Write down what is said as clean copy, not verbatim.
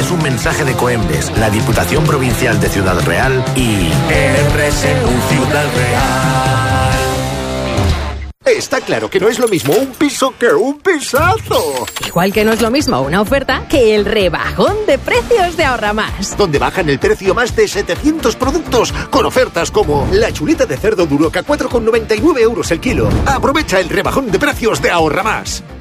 es un mensaje de Coembes, la Diputación Provincial de Ciudad Real y RSU Ciudad Real. Está claro que no es lo mismo un piso que un pisazo. Igual que no es lo mismo una oferta que el rebajón de precios de Ahorra Más. Donde bajan el precio más de 700 productos con ofertas como la chuleta de cerdo Duroc a 4,99 € el kilo. Aprovecha el rebajón de precios de Ahorra Más.